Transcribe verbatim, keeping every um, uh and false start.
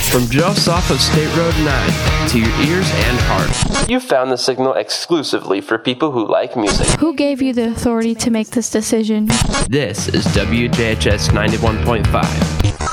From just off of State Road nine to your ears and heart, you found the signal exclusively for people who like music. Who gave you the authority to make this decision? This is W J H S ninety-one point five.